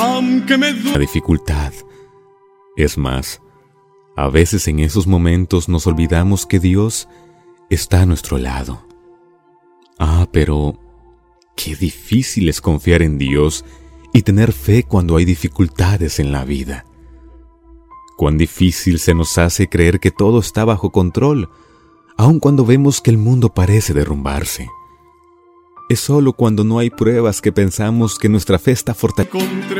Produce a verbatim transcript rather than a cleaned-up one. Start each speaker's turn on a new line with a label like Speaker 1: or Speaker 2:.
Speaker 1: aunque me duela
Speaker 2: la dificultad. Es más, a veces en esos momentos nos olvidamos que Dios está a nuestro lado. Ah, pero qué difícil es confiar en Dios y tener fe cuando hay dificultades en la vida. Cuán difícil se nos hace creer que todo está bajo control, aun cuando vemos que el mundo parece derrumbarse. Es solo cuando no hay pruebas que pensamos que nuestra fe está fortalecida.